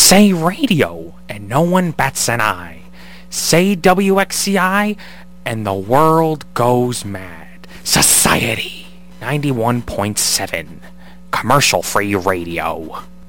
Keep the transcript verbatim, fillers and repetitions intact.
Say radio, and no one bats an eye. Say W X C I, and the world goes mad. Society ninety-one point seven, commercial-free radio.